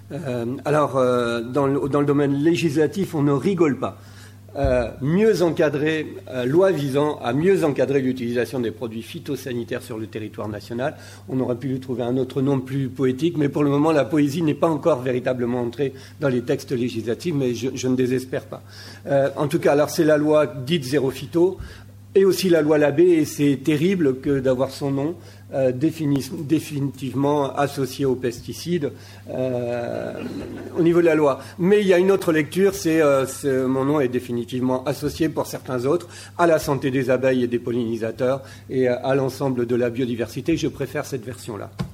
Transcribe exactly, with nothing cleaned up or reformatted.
Euh, alors, euh, dans, le, dans le domaine législatif, on ne rigole pas. Euh, mieux encadrer, euh, loi visant à mieux encadrer l'utilisation des produits phytosanitaires sur le territoire national. On aurait pu lui trouver un autre nom plus poétique, mais pour le moment, la poésie n'est pas encore véritablement entrée dans les textes législatifs, mais je, je ne désespère pas. Euh, en tout cas, alors c'est la loi dite zéro phyto, et aussi la loi Labbé, et c'est terrible que d'avoir son nom euh, défini, définitivement associé aux pesticides euh, au niveau de la loi. Mais il y a une autre lecture, c'est, euh, c'est mon nom est définitivement associé pour certains autres à la santé des abeilles et des pollinisateurs et à l'ensemble de la biodiversité. Je préfère cette version-là.